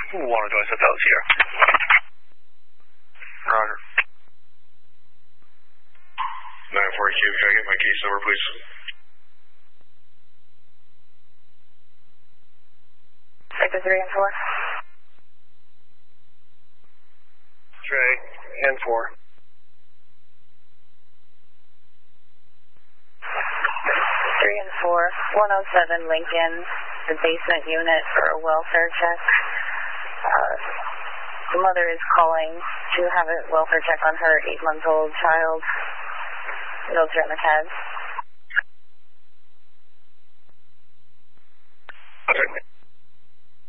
Wanted to I said that was here. Roger. 942, can I get my case number, please? Sector 3 and 4. Trey, and 4. 3 and 4, 107 Lincoln, the basement unit for a welfare check. The mother is calling to have a welfare check on her 8-month-old child. Notes are on the CAD. Okay.